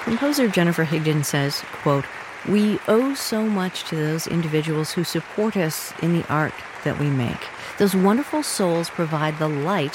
Composer Jennifer Higdon says, quote, "We owe so much to those individuals who support us in the art that we make. Those wonderful souls provide the light